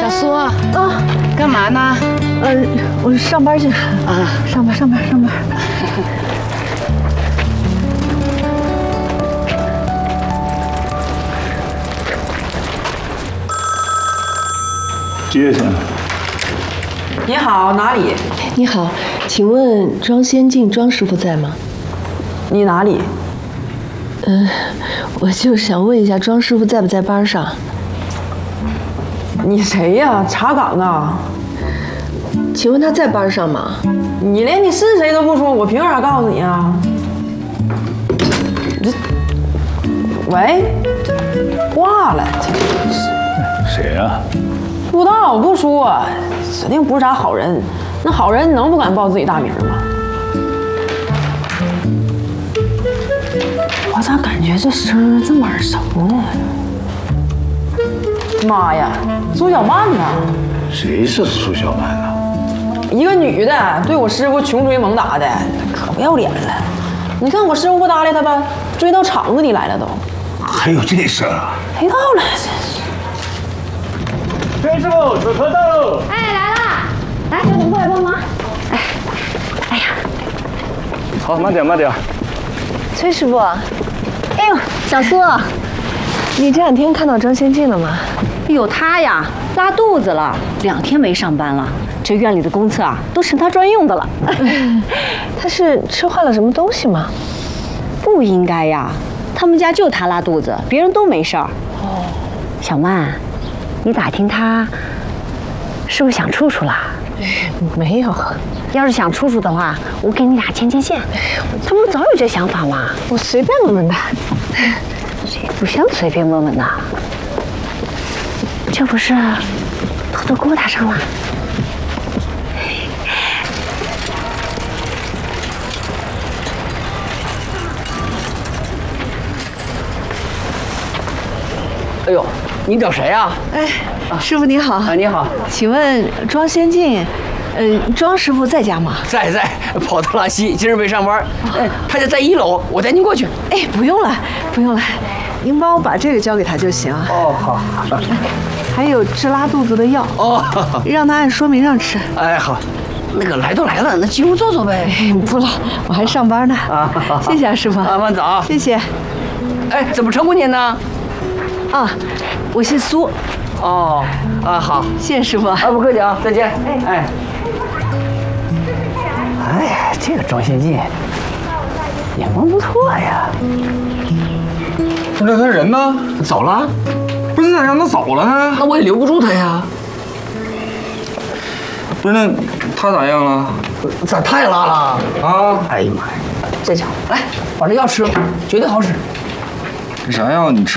小苏啊，干嘛呢？ 我上班去啊，上班。 接上。 你好，哪里？ 你好，请问庄先进庄师傅在吗？ 你哪里？ 我就想问一下庄师傅在不在班上？ 你谁呀？查岗啊？ 请问他在班上吗？ 你连你是谁都不说，我凭啥告诉你啊？喂，挂了， 谁呀？ 不知道，不说，指定不是啥好人。那好人能不敢报自己大名吗？我咋感觉这声儿这么耳熟呢？妈呀，苏小曼呐！ 谁是苏小曼呐？ 一个女的对我师傅穷追猛打的，可不要脸了。你看我师傅不搭理她吧，追到厂子里来了都。 还有这事儿啊？ 谁到了？ 崔师傅，水车到喽！ 哎，来了，来，小董过来帮忙。哎呀， 好，慢点。 崔师傅， 哎呦，小苏， 你这2天看到庄先进了吗？ 有他呀，拉肚子了，2天没上班了。这院里的公厕啊，都成他专用的了。 他是吃坏了什么东西吗？ 不应该呀，他们家就他拉肚子，别人都没事儿。哦，小曼，你打听他是不是想处处啦？ 没有。 要是想处处的话，我给你俩牵线。他们早有这想法嘛。 我随便问问他。 这不像随便问问的，这不是偷偷勾搭上了？ 哎呦，你找谁呀？ 哎，师傅你好。 啊，你好， 请问庄先进，庄师傅在家吗？ 在，跑到拉稀，今儿没上班。他家在1楼，我带您过去。 哎，不用了，您帮我把这个交给他就行。 哦，好。 还有治拉肚子的药。 哦， 让他按说明上吃。 哎，好。那个来都来了，那进屋坐坐呗。 不了，我还上班呢。谢谢啊，师傅。 啊，慢走。 谢谢。 哎，怎么称呼您呢？ 啊，我姓苏。 哦，啊，好， 谢谢师傅。 啊，不客气啊，再见。哎呀，这个庄先进眼光不错呀。 不是他人呢？ 走了？ 不是咋让他走了呢？ 那我也留不住他呀。 不是那他咋样了？ 咋太拉了？ 啊！ 哎呀妈呀，这家伙，来把这药吃了，绝对好使。 这啥药？你吃